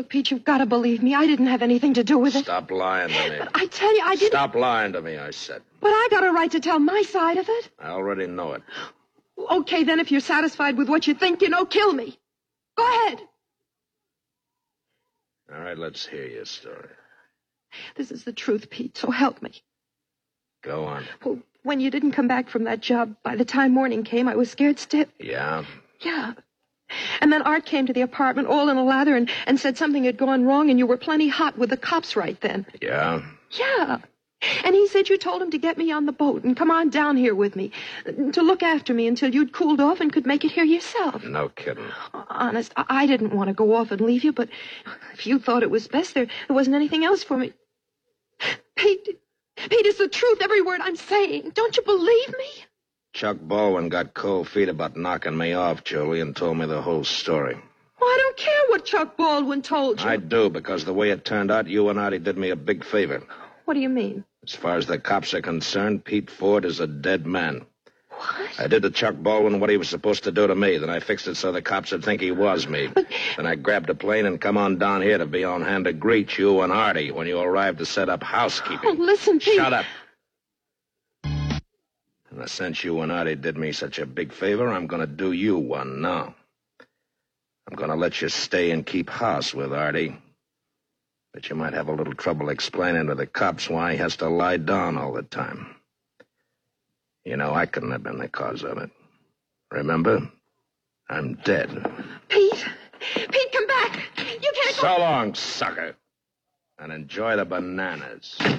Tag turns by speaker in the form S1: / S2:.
S1: Pete, you've got to believe me. I didn't have anything to do with it.
S2: Stop lying to me.
S1: But I tell you, I didn't...
S2: Stop lying to me, I said.
S1: But I got a right to tell my side of it.
S2: I already know it.
S1: Okay, then, if you're satisfied with what you think, kill me. Go ahead.
S2: All right, let's hear your story.
S1: This is the truth, Pete, so help me.
S2: Go on.
S1: Well, when you didn't come back from that job, by the time morning came, I was scared stiff.
S2: Yeah?
S1: Yeah. And then Art came to the apartment all in a lather and said something had gone wrong and you were plenty hot with the cops right then.
S2: Yeah?
S1: Yeah. And he said you told him to get me on the boat and come on down here with me, to look after me until you'd cooled off and could make it here yourself.
S2: No kidding.
S1: Honest, I didn't want to go off and leave you, but if you thought it was best, there wasn't anything else for me. Pete, it's the truth, every word I'm saying. Don't you believe me?
S2: Chuck Baldwin got cold feet about knocking me off, Julie, and told me the whole story.
S1: Well, I don't care what Chuck Baldwin told you.
S2: I do, because the way it turned out, you and Artie did me a big favor.
S1: What do you mean?
S2: As far as the cops are concerned, Pete Ford is a dead man.
S1: What?
S2: I did to Chuck Baldwin what he was supposed to do to me. Then I fixed it so the cops would think he was me. Then I grabbed a plane and come on down here to be on hand to greet you and Artie when you arrived to set up housekeeping.
S1: Oh, listen, Pete.
S2: Shut up. And since you and Artie did me such a big favor, I'm going to do you one now. I'm going to let you stay and keep house with Artie. But you might have a little trouble explaining to the cops why he has to lie down all the time. You know, I couldn't have been the cause of it. Remember? I'm dead.
S1: Pete, come back. You can't go...
S2: So long, sucker. And enjoy the bananas.